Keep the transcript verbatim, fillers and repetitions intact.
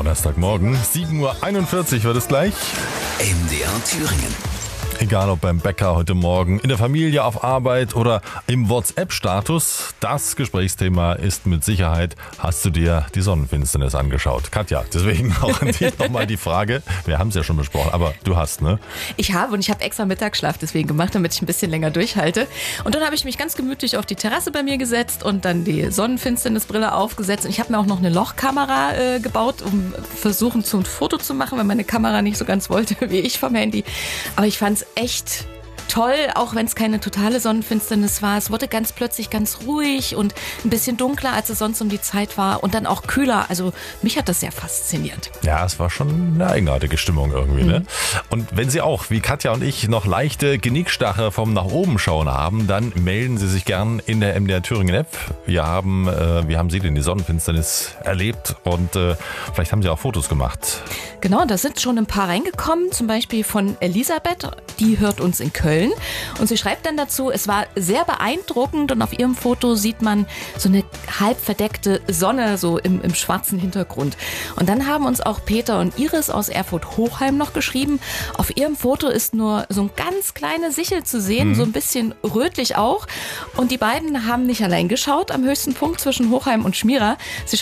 Donnerstagmorgen, sieben Uhr einundvierzig wird es gleich. M D R Thüringen. Egal ob beim Bäcker heute Morgen, in der Familie, auf Arbeit oder im WhatsApp-Status, das Gesprächsthema ist mit Sicherheit, hast du dir die Sonnenfinsternis angeschaut? Katja, deswegen auch an dich nochmal die Frage, wir haben es ja schon besprochen, aber du hast, ne? Ich habe und ich habe extra Mittagsschlaf deswegen gemacht, damit ich ein bisschen länger durchhalte. Und dann habe ich mich ganz gemütlich auf die Terrasse bei mir gesetzt und dann die Sonnenfinsternisbrille aufgesetzt. Und ich habe mir auch noch eine Lochkamera äh, gebaut, um versuchen, so ein Foto zu machen, weil meine Kamera nicht so ganz wollte wie ich vom Handy. Aber ich fand es echt toll, auch wenn es keine totale Sonnenfinsternis war. Es wurde ganz plötzlich ganz ruhig und ein bisschen dunkler, als es sonst um die Zeit war und dann auch kühler. Also mich hat das sehr fasziniert. Ja, es war schon eine eigenartige Stimmung irgendwie, mhm. ne? Und wenn Sie auch, wie Katja und ich, noch leichte Genickstache vom nach oben schauen haben, dann melden Sie sich gern in der M D R Thüringen App. Wir haben, äh, wie haben Sie denn die Sonnenfinsternis erlebt? Und äh, vielleicht haben Sie auch Fotos gemacht. Genau, da sind schon ein paar reingekommen, zum Beispiel von Elisabeth, die hört uns in Köln. Und sie schreibt dann dazu, es war sehr beeindruckend und auf ihrem Foto sieht man so eine halb verdeckte Sonne so im, im schwarzen Hintergrund. Und dann haben uns auch Peter und Iris aus Erfurt-Hochheim noch geschrieben, auf ihrem Foto ist nur so ein ganz kleine Sichel zu sehen, mhm. so ein bisschen rötlich auch. Und die beiden haben nicht allein geschaut am höchsten Punkt zwischen Hochheim und Schmira. Sie